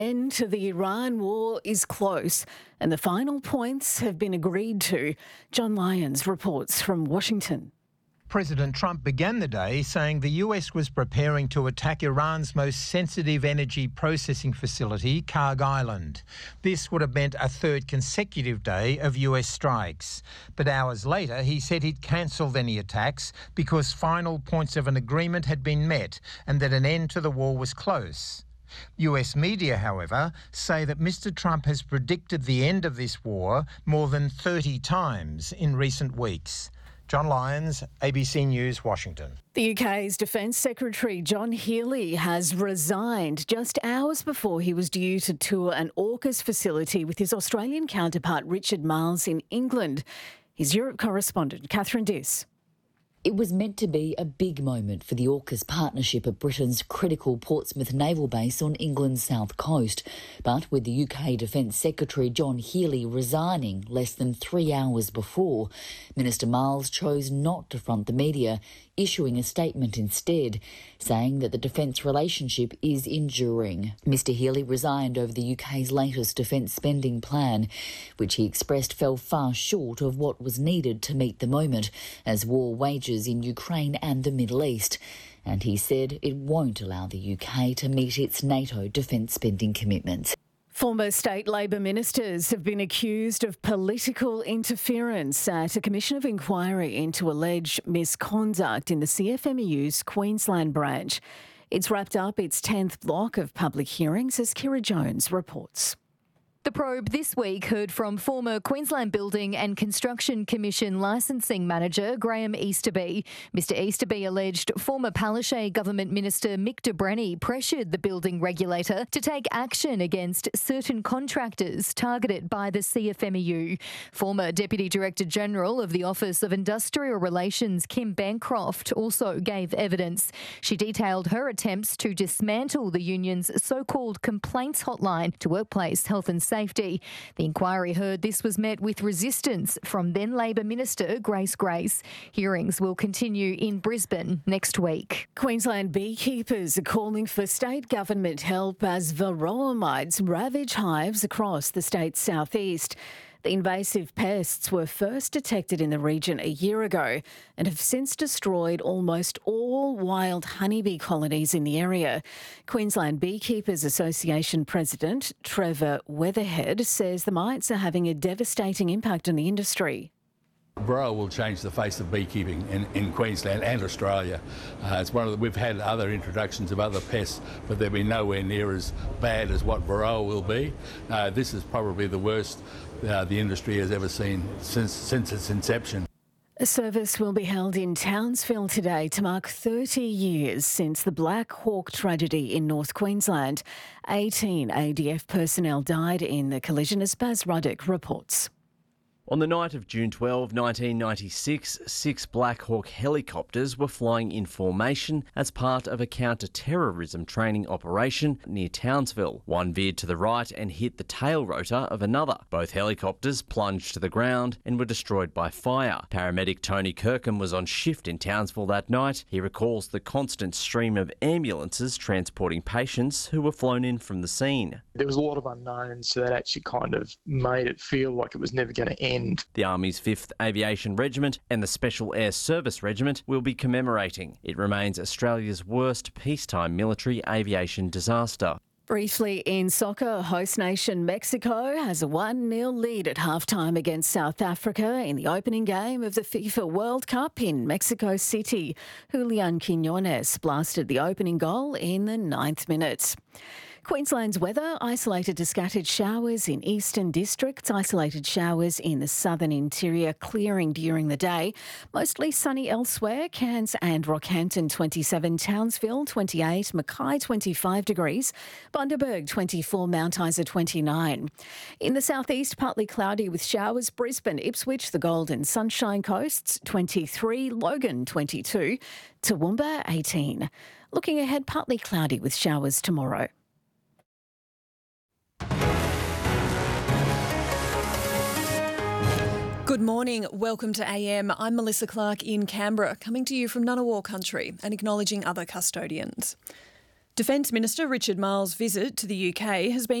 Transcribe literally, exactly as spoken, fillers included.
End to the Iran war is close and the final points have been agreed to. John Lyons reports from Washington. President Trump began the day saying the U S was preparing to attack Iran's most sensitive energy processing facility, Karg Island. This would have meant a third consecutive day of U S strikes. But hours later, he said he'd cancelled any attacks because final points of an agreement had been met and that an end to the war was close. U S media, however, say that Mister Trump has predicted the end of this war more than thirty times in recent weeks. John Lyons, A B C News, Washington. The U K's Defence Secretary John Healey has resigned just hours before he was due to tour an AUKUS facility with his Australian counterpart Richard Marles in England. His Europe correspondent Catherine Diss. It was meant to be a big moment for the AUKUS partnership at Britain's critical Portsmouth naval base on England's south coast. But with the U K Defence Secretary John Healey resigning less than three hours before, Minister Marles chose not to front the media, issuing a statement instead, saying that the defence relationship is enduring. Mister Healey resigned over the U K's latest defence spending plan, which he expressed fell far short of what was needed to meet the moment as war wages in Ukraine and the Middle East. And he said it won't allow the U K to meet its NATO defence spending commitments. Former state Labor ministers have been accused of political interference at a commission of inquiry into alleged misconduct in the C F M E U's Queensland branch. It's wrapped up its tenth block of public hearings, as Kira Jones reports. The probe this week heard from former Queensland Building and Construction Commission licensing manager Graham Easterby. Mister Easterby alleged former Palaszczuk Government Minister Mick de Brenni pressured the building regulator to take action against certain contractors targeted by the C F M E U. Former Deputy Director General of the Office of Industrial Relations Kim Bancroft also gave evidence. She detailed her attempts to dismantle the union's so-called complaints hotline to workplace health and safety. The inquiry heard this was met with resistance from then Labor Minister Grace Grace. Hearings will continue in Brisbane next week. Queensland beekeepers are calling for state government help as varroa mites ravage hives across the state's southeast. The invasive pests were first detected in the region a year ago and have since destroyed almost all wild honeybee colonies in the area. Queensland Beekeepers Association President Trevor Weatherhead says the mites are having a devastating impact on the industry. Varroa will change the face of beekeeping in, in Queensland and Australia. Uh, it's one of the, we've had other introductions of other pests, but they'll be nowhere near as bad as what Varroa will be. Uh, this is probably the worst uh, the industry has ever seen since since its inception. A service will be held in Townsville today to mark thirty years since the Black Hawk tragedy in North Queensland. eighteen A D F personnel died in the collision, as Baz Ruddock reports. On the night of June twelfth, nineteen ninety-six, six Black Hawk helicopters were flying in formation as part of a counter-terrorism training operation near Townsville. One veered to the right and hit the tail rotor of another. Both helicopters plunged to the ground and were destroyed by fire. Paramedic Tony Kirkham was on shift in Townsville that night. He recalls the constant stream of ambulances transporting patients who were flown in from the scene. There was a lot of unknowns, so that actually kind of made it feel like it was never going to end. The Army's fifth Aviation Regiment and the Special Air Service Regiment will be commemorating. It remains Australia's worst peacetime military aviation disaster. Briefly in soccer, host nation Mexico has a one nil lead at halftime against South Africa in the opening game of the FIFA World Cup in Mexico City. Julian Quinones blasted the opening goal in the ninth minute. Queensland's weather, isolated to scattered showers in eastern districts, isolated showers in the southern interior, clearing during the day. Mostly sunny elsewhere, Cairns and Rockhampton twenty-seven, Townsville twenty-eight, Mackay twenty-five degrees, Bundaberg twenty-four, Mount Isa twenty-nine. In the southeast, partly cloudy with showers, Brisbane, Ipswich, the Gold and Sunshine Coasts twenty-three, Logan twenty-two, Toowoomba eighteen. Looking ahead, partly cloudy with showers tomorrow. Good morning. Welcome to A M. I'm Melissa Clark in Canberra, coming to you from Ngunnawal country and acknowledging other custodians. Defence Minister Richard Marles' visit to the U K has been